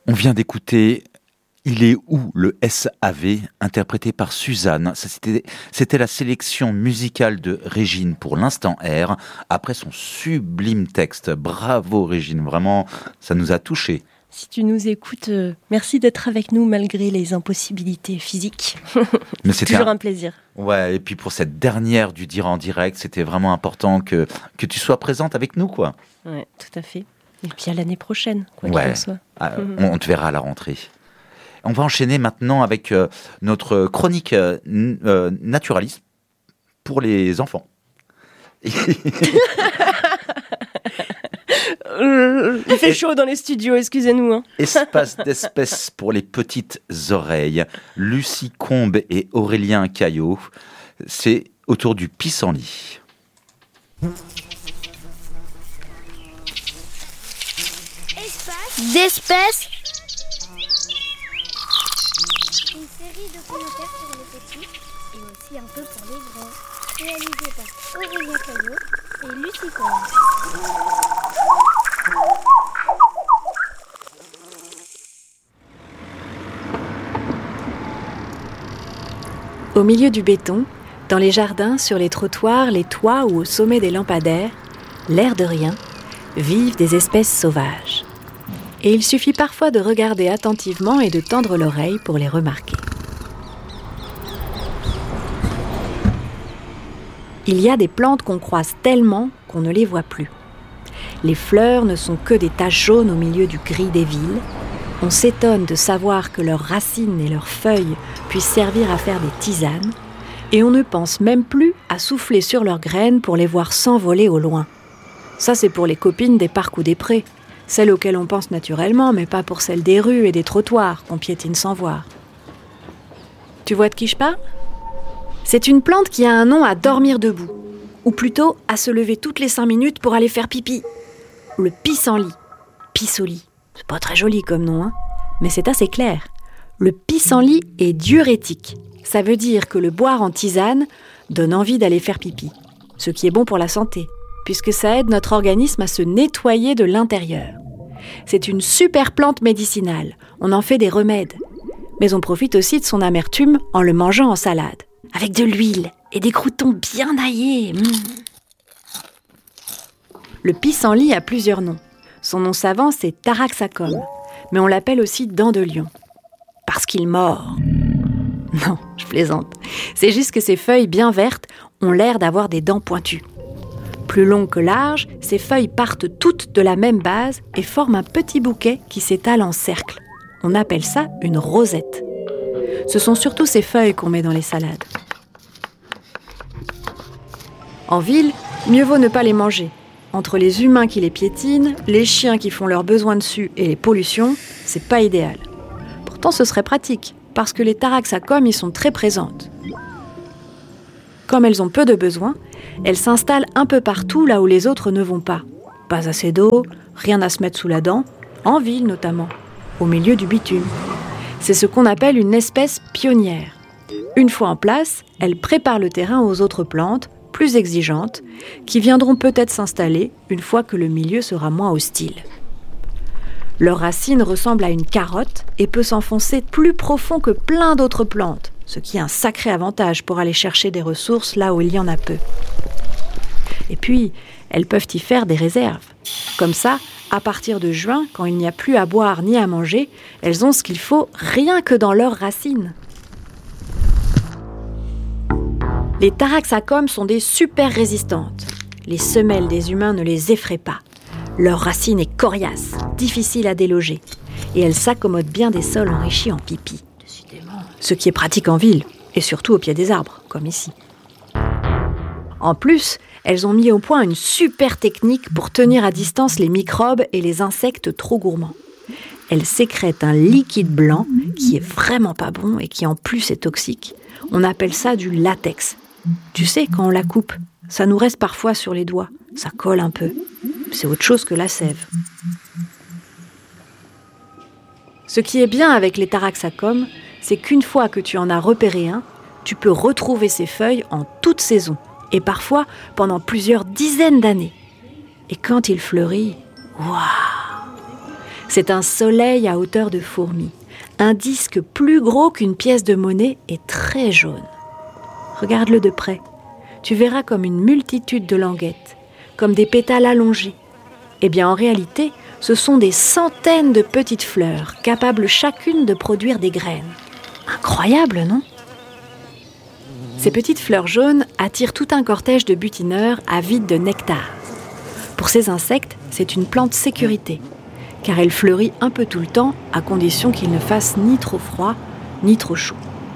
On vient d'écouter Il est où le SAV, interprété par Suzanne. C'était la sélection musicale de Régine pour l'Instant R, après son sublime texte. Bravo Régine, vraiment, ça nous a touchés. Si tu nous écoutes, merci d'être avec nous malgré les impossibilités physiques. Mais c'est toujours un plaisir. Ouais, et puis pour cette dernière du Dire en direct, c'était vraiment important que tu sois présente avec nous, quoi. Ouais, tout à fait. Et puis à l'année prochaine, quoi qu'il en soit. On te verra à la rentrée. On va enchaîner maintenant avec notre chronique naturaliste pour les enfants. Il fait chaud dans les studios, excusez-nous. Hein. Espace d'espèces pour les petites oreilles. Lucie Combe et Aurélien Caillot. C'est autour du pissenlit. Espace d'espèces. Une série de commentaires pour les petits et aussi un peu pour les grands. Réalisé par Aurélien Caillot et Lucie Combe. Au milieu du béton, dans les jardins, sur les trottoirs, les toits ou au sommet des lampadaires, l'air de rien, vivent des espèces sauvages. Et il suffit parfois de regarder attentivement et de tendre l'oreille pour les remarquer. Il y a des plantes qu'on croise tellement qu'on ne les voit plus. Les fleurs ne sont que des taches jaunes au milieu du gris des villes. On s'étonne de savoir que leurs racines et leurs feuilles puissent servir à faire des tisanes, et on ne pense même plus à souffler sur leurs graines pour les voir s'envoler au loin. Ça, c'est pour les copines des parcs ou des prés, celles auxquelles on pense naturellement, mais pas pour celles des rues et des trottoirs qu'on piétine sans voir. Tu vois de qui je parle ? C'est une plante qui a un nom à dormir debout, ou plutôt à se lever toutes les 5 minutes pour aller faire pipi. Le pissenlit, pissenlit. C'est pas très joli comme nom, hein, mais c'est assez clair. Le pissenlit est diurétique. Ça veut dire que le boire en tisane donne envie d'aller faire pipi, ce qui est bon pour la santé, puisque ça aide notre organisme à se nettoyer de l'intérieur. C'est une super plante médicinale, on en fait des remèdes. Mais on profite aussi de son amertume en le mangeant en salade, avec de l'huile et des croûtons bien aillés. Le pissenlit a plusieurs noms. Son nom savant, c'est Taraxacum, mais on l'appelle aussi dent de lion. Parce qu'il mord. Non, je plaisante. C'est juste que ses feuilles bien vertes ont l'air d'avoir des dents pointues. Plus longues que larges, ses feuilles partent toutes de la même base et forment un petit bouquet qui s'étale en cercle. On appelle ça une rosette. Ce sont surtout ces feuilles qu'on met dans les salades. En ville, mieux vaut ne pas les manger. Entre les humains qui les piétinent, les chiens qui font leurs besoins dessus et les pollutions, c'est pas idéal. Pourtant, ce serait pratique, parce que les Taraxacum y sont très présentes. Comme elles ont peu de besoins, elles s'installent un peu partout là où les autres ne vont pas. Pas assez d'eau, rien à se mettre sous la dent, en ville notamment, au milieu du bitume. C'est ce qu'on appelle une espèce pionnière. Une fois en place, elles préparent le terrain aux autres plantes, plus exigeantes, qui viendront peut-être s'installer une fois que le milieu sera moins hostile. Leur racine ressemble à une carotte et peut s'enfoncer plus profond que plein d'autres plantes, ce qui est un sacré avantage pour aller chercher des ressources là où il y en a peu. Et puis, elles peuvent y faire des réserves. Comme ça, à partir de juin, quand il n'y a plus à boire ni à manger, elles ont ce qu'il faut rien que dans leurs racines. Les Taraxacum sont des super résistantes. Les semelles des humains ne les effraient pas. Leur racine est coriace, difficile à déloger. Et elles s'accommodent bien des sols enrichis en pipi. Ce qui est pratique en ville, et surtout au pied des arbres, comme ici. En plus, elles ont mis au point une super technique pour tenir à distance les microbes et les insectes trop gourmands. Elles sécrètent un liquide blanc qui est vraiment pas bon et qui en plus est toxique. On appelle ça du latex. Tu sais, quand on la coupe, ça nous reste parfois sur les doigts. Ça colle un peu. C'est autre chose que la sève. Ce qui est bien avec les Taraxacum, c'est qu'une fois que tu en as repéré un, tu peux retrouver ses feuilles en toute saison, et parfois pendant plusieurs dizaines d'années. Et quand il fleurit, waouh! C'est un soleil à hauteur de fourmi, un disque plus gros qu'une pièce de monnaie et très jaune. Regarde-le de près, tu verras comme une multitude de languettes, comme des pétales allongés. Eh bien, en réalité, ce sont des centaines de petites fleurs, capables chacune de produire des graines. Incroyable, non ? Ces petites fleurs jaunes attirent tout un cortège de butineurs avides de nectar. Pour ces insectes, c'est une plante sécurité, car elle fleurit un peu tout le temps, à condition qu'il ne fasse ni trop froid, ni trop chaud.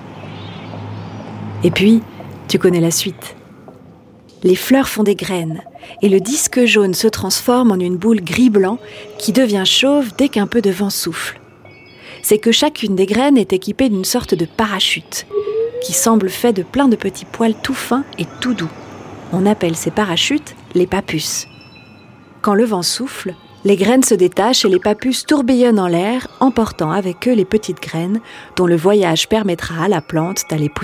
Et puis, tu connais la suite. Les fleurs font des graines, et le disque jaune se transforme en une boule gris-blanc qui devient chauve dès qu'un peu de vent souffle. C'est que chacune des graines est équipée d'une sorte de parachute, qui semble fait de plein de petits poils tout fins et tout doux. On appelle ces parachutes les pappus. Quand le vent souffle, les graines se détachent et les pappus tourbillonnent en l'air, emportant avec eux les petites graines dont le voyage permettra à la plante d'aller pousser